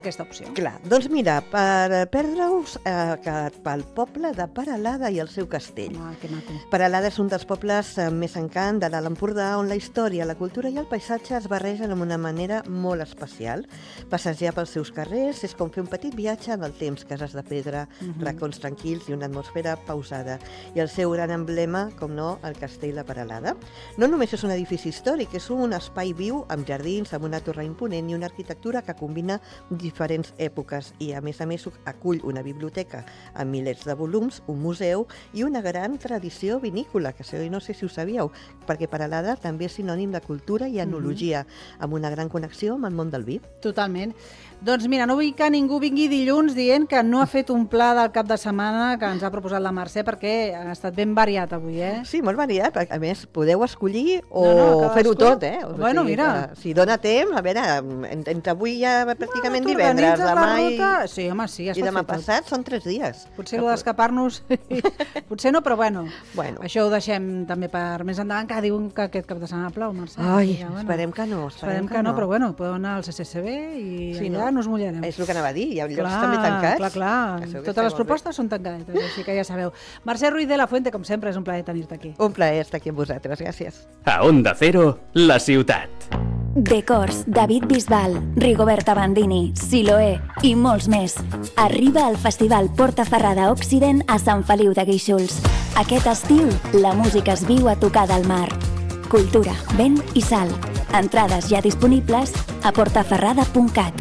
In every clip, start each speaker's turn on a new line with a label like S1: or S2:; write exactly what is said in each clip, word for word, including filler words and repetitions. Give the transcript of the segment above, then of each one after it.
S1: aquesta opció.
S2: Clar, doncs mira, per perdre-us eh, pel poble de Peralada i el seu castell.
S1: Ah, que maco.
S2: Peralada és un dels pobles amb més encant de l'Alt Empordà, on la història, la cultura i el paisatge es barregen d'una manera molt especial. Passejar pels seus carrers és com fer un petit viatge en el temps, cases de pedra, uh-huh. racons tranquils i una atmosfera pausada. I el seu gran emblema, com no, el castell de Peralada. No només és un edifici històric, és un espai viu amb jardins, amb una torre imponent i una arquitectura que combina diferents èpoques i, a més a més, acull una biblioteca amb milers de volums, un museu i una gran tradició vinícola, que no sé si ho sabíeu, perquè Peralada també és sinònim de cultura i enologia, uh-huh. amb una gran connexió amb el món del vi.
S1: Totalment. Doncs mira, no vull que ningú vingui dilluns dient que no ha fet un pla del cap de setmana que ens ha proposat la Mercè, perquè ha estat ben variat avui, eh?
S2: Sí, molt variat. A més, podeu escollir o
S1: no, no,
S2: fer-ho tot, eh? O
S1: bueno,
S2: sigui,
S1: mira.
S2: Si dona temps, a veure, entre avui ja pràcticament
S1: bueno,
S2: divendres, demà i,
S1: sí, home, sí, ja
S2: i demà passat són tres dies.
S1: Potser allò d'escapar-nos, potser no, però bueno,
S2: bueno,
S1: això ho deixem també per més endavant, que diuen que aquest cap de setmana plou, Mercè.
S2: Ai,
S1: ja, bueno,
S2: esperem que no.
S1: Esperem, esperem que, que no, no, però bueno, podeu anar al C C C B i sí, allà no? nos mullarem.
S2: És el que anava a dir, hi ha llocs
S1: clar,
S2: també tancats.
S1: Clar, clar, totes les propostes bé. Són tancades, així que ja sabeu. Mercè Ruiz de la Fuente, com sempre, és un plaer tenir-te aquí.
S2: Un plaer estar aquí amb vosaltres, gràcies.
S3: A Onda Cero, la ciutat.
S4: Decors, David Bisbal, Rigoberta Bandini, Siloé i molts més. Arriba al Festival Portaferrada Occident a Sant Feliu de Guíxols. Aquest estiu, la música es viu a tocar del mar. Cultura, vent i sal. Entrades ja disponibles a portaferrada punt cat.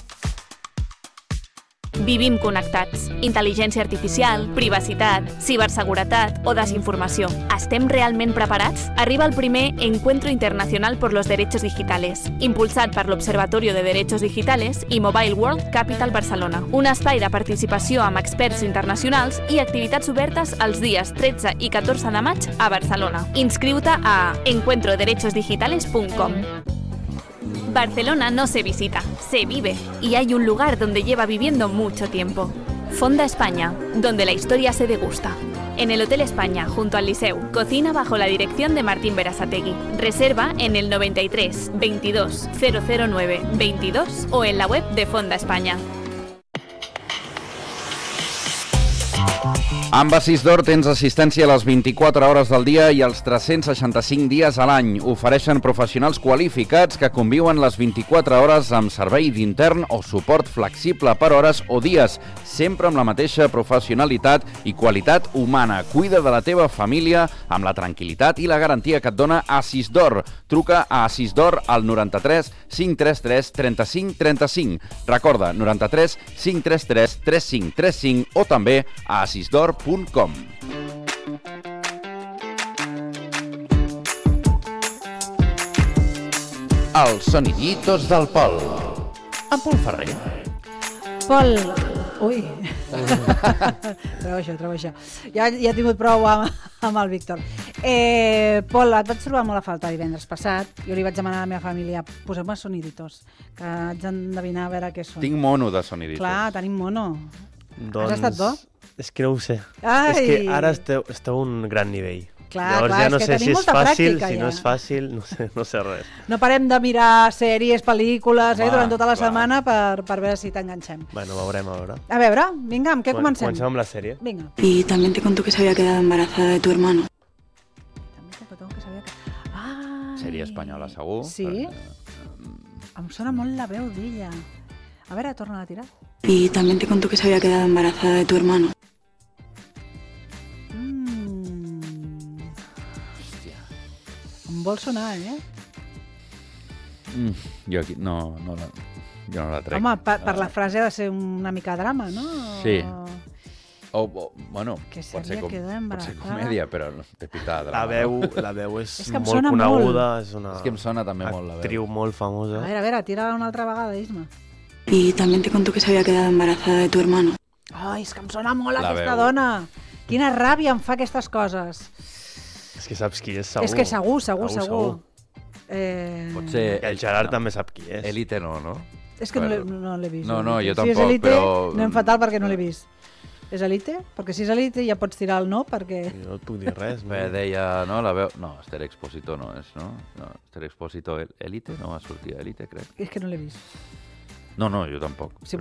S5: Vivim connectats. Intel·ligència artificial, privacitat, ciberseguretat o desinformació. Estem realment preparats? Arriba el primer Encuentro Internacional por los Derechos Digitales, impulsat per l'Observatorio de Derechos Digitales i Mobile World Capital Barcelona. Un espai de participació amb experts internacionals i activitats obertes els dies tretze i catorze de maig a Barcelona. Inscriu-te a encuentro derechos digitales punt com. Barcelona no se visita, se vive, y hay un lugar donde lleva viviendo mucho tiempo. Fonda España, donde la historia se degusta. En el Hotel España, junto al Liceu, cocina bajo la dirección de Martín Berasategui. Reserva en el noventa y tres veintidós cero cero nueve veintidós o en la web de Fonda España.
S6: Amb Assís d'Or tens assistència a les vint-i-quatre hores del dia i els tres-cents seixanta-cinc dies a l'any. Ofereixen professionals qualificats que conviuen les vint-i-quatre hores amb servei d'intern o suport flexible per hores o dies, sempre amb la mateixa professionalitat i qualitat humana. Cuida de la teva família amb la tranquil·litat i la garantia que et dona Assís d'Or. Truca a Assís d'Or al noranta-tres cinc trenta tres trenta cinc trenta cinc. Recorda, noranta-tres cinc trenta tres trenta cinc trenta cinc o també a assís d'or punt com. Els soniditos del Pol. En Pol Ferrer.
S1: Pol... Ui. Treu això, treu això. Ja, ja he tingut prou amb, amb el Víctor. Eh, Pol, et vaig trobar molt a falta divendres passat. Jo li vaig demanar a la meva família, posem-me soniditos, que haig d'endevinar a veure què són.
S6: Tinc mono de soniditos.
S1: Clar, tenim mono.
S7: Doncs...
S1: Has estat bo?
S7: És que no ho sé.
S1: Ai.
S7: És que ara esteu, esteu a un gran nivell.
S1: Clar,
S7: Llavors
S1: clar,
S7: ja no
S1: és que
S7: sé
S1: tenim
S7: si és
S1: molta
S7: fàcil,
S1: pràctica,
S7: si
S1: ja.
S7: no és fàcil, no sé, no sé res.
S1: No parem de mirar sèries, pel·lícules, eh,
S7: Va,
S1: durant tota la
S7: clar.
S1: setmana per, per veure si t'enganxem.
S7: Bueno, veurem, a veure.
S1: A veure, vinga, amb què
S7: Quan-
S1: comencem?
S7: Comencem amb la sèrie.
S1: Vinga.
S8: Y también te contó que se había quedado embarazada de tu hermano.
S1: També te contó que sabia que... Ai.
S6: Sèrie espanyola, segur.
S1: Sí?
S6: Perquè...
S1: Em sona molt la veu d'ella. A veure, torna a tirar.
S8: Y también te contó que se había quedado embarazada de tu hermano.
S1: Mm.
S6: Hòstia.
S1: Em vol sonar, eh?
S6: Mm, jo aquí no, no la, jo no la trec.
S1: Home, per, per la frase ha de ser una mica drama, no?
S6: Sí. O, o, bueno,
S1: Que
S6: pot ser,
S1: s'havia
S6: com,
S1: quedat
S6: pot ser
S1: embarassada.
S6: comèdia, però no té pinta de
S7: La
S6: drama.
S7: veu,
S6: no?
S7: la veu és,
S1: És que em
S7: molt
S1: sona
S7: coneguda, és una
S6: És que em sona també molt la veu.
S7: actriu molt
S1: A
S7: famosa.
S1: veure, a veure, tira-la una altra vegada, Isma.
S8: Y también te contó que se había quedado embarazada de tu hermano.
S1: Ai, és que em sona molt
S6: La
S1: aquesta
S6: veu.
S1: dona. Quina ràbia em fa aquestes coses.
S7: És que saps qui és, segur.
S1: És que segur, segur, segur. Eh...
S6: Pot ser...
S7: El Gerard també sap qui és.
S6: Élite no, no?
S1: És que no l'he no l'he vist.
S6: No, no, jo
S1: si és
S6: tampoc,
S1: Elite,
S6: però-
S1: anem fatal perquè no l'he vist. És Elite? Perquè si és Elite ja pots tirar el no, perquè...
S7: Jo no et puc dir res. No?
S6: Bé, deia, no, la veu... No, Esther Expósito no és, no? No, Esther Expósito Élite, no va sortir a Élite, crec.
S1: És que no l'he vist.
S6: No, no, jo tampoc.
S1: Si